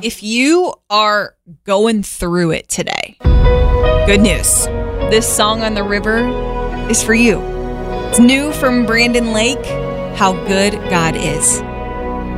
If you are going through it today, good news. This song on the river is for you. It's new from Brandon Lake, How Good God Is.